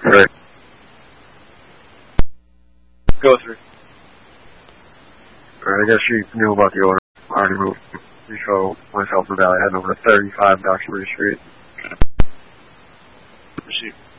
Right. Go through. Alright, I guess you knew about the order. I already moved. You show myself in the valley heading over to 35 Duxbury Street. Proceed.